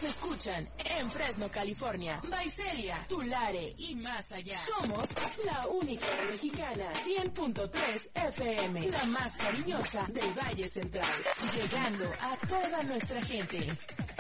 Nos escuchan en Fresno, California, Visalia, Tulare y más allá. Somos la única mexicana 100.3 FM, la más cariñosa del Valle Central, llegando a toda nuestra gente.